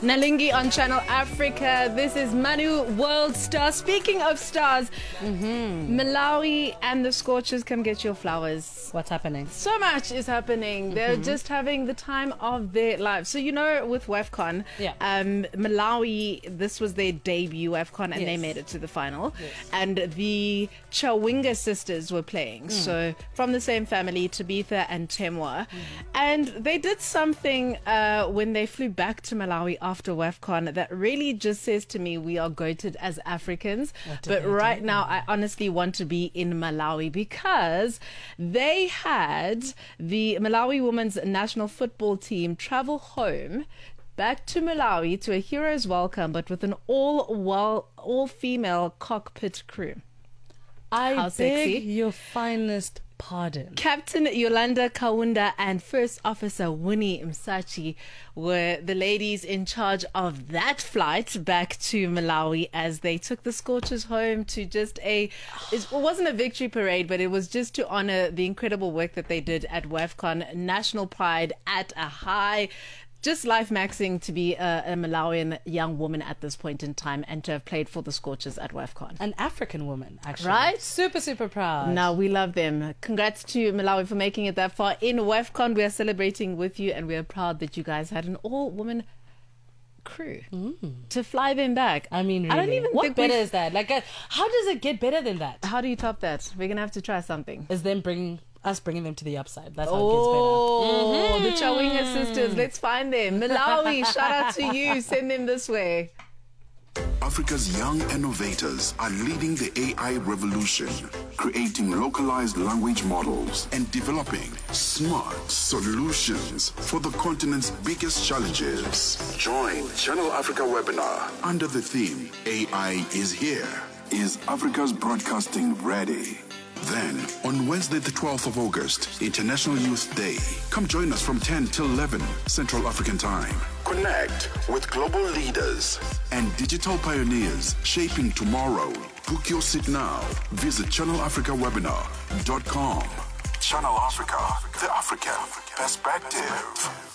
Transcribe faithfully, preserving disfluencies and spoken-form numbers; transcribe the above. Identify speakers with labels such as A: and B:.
A: Nalingi on Channel Africa. This is Manu World Star. Speaking of stars,
B: Mm-hmm.
A: Malawi and the Scorchers, come get your flowers.
B: What's happening?
A: So much is happening. They're
B: Mm-hmm.
A: just having the time of their lives. So, you know, with WAFCON,
B: Yeah.
A: um, Malawi, this was their debut WAFCON, and they
B: Yes.
A: made it to the final.
B: Yes.
A: And the Chawinga sisters were playing. So, from the same family, Tabitha and Temwa. And they did something uh, when they flew back to Malawi after WAFCON that really just says to me, we are goated as Africans.
B: What did
A: But
B: they
A: right
B: do?
A: now, I honestly want to be in Malawi because they had the Malawi women's national football team travel home back to Malawi to a hero's welcome, but with an all well, all female cockpit crew.
B: I
A: How
B: beg
A: sexy.
B: your finest pardon.
A: Captain Yolanda Kaunda and First Officer Winnie Msachi were the ladies in charge of that flight back to Malawi as they took the Scorchers home to just a, it wasn't a victory parade, but it was just to honor the incredible work that they did at WAFCON. National pride at a high. Just life maxing to be a, a Malawian young woman at this point in time and to have played for the Scorchers at WAFCON.
B: An African woman, actually.
A: Right?
B: Super, super proud.
A: Now, we love them. Congrats to Malawi for making it that far. In WAFCON, we are celebrating with you and we are proud that you guys had an all-woman crew to fly them back.
B: I mean, really.
A: I don't even
B: what
A: think
B: better
A: we've-
B: is that? Like, uh, how does it get better than that?
A: How do you top that? We're going to have to try something.
B: Is them bringing us bringing them to the upside. That's how
A: Oh,
B: it
A: the
B: gets better.
A: Chawinga sisters. Let's find them. Malawi, shout out to you. Send them this way.
C: Africa's young innovators are leading the A I revolution, creating localized language models and developing smart solutions for the continent's biggest challenges. Join Channel Africa webinar under the theme A I is here. Is Africa's broadcasting ready? Then, on Wednesday the twelfth of August, International Youth Day, come join us from ten till eleven Central African Time. Connect with global leaders and digital pioneers shaping tomorrow. Book your seat now. Visit channel africa webinar dot com. Channel Africa, the African perspective.